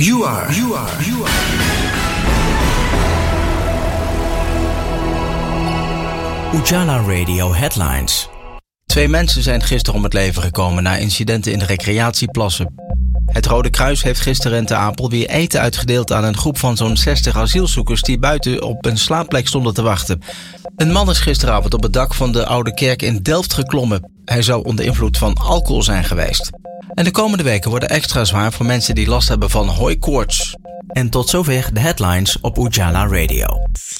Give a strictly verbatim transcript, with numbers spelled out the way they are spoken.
You are. You are. You are. Ujala Radio Headlines. Twee mensen zijn gisteren om het leven gekomen na incidenten in de recreatieplassen. Het Rode Kruis heeft gisteren in Ter Apel weer eten uitgedeeld aan een groep van zo'n zestig asielzoekers die buiten op een slaapplek stonden te wachten. Een man is gisteravond op het dak van de Oude Kerk in Delft geklommen. Hij zou onder invloed van alcohol zijn geweest. En de komende weken worden extra zwaar voor mensen die last hebben van hooikoorts. En tot zover de headlines op Ujala Radio.